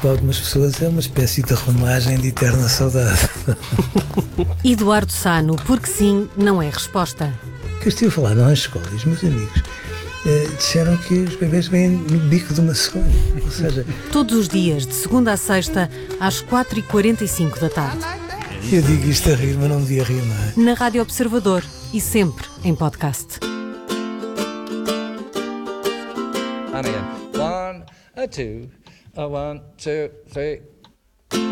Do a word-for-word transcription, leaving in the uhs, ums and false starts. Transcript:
para algumas pessoas é uma espécie de romagem de eterna saudade. Eduardo Sá no Porque Sim não é resposta. Que eu estive a falar na escola e os meus amigos eh, disseram que os bebês vêm no bico de uma cegonha. Ou seja, Todos os dias, de segunda a sexta, às quatro e quarenta e cinco da tarde. eu digo isto a rir, mas não devia rir, não é? Na Rádio Observador e sempre em podcast. And again. One, a two, a one, two, three.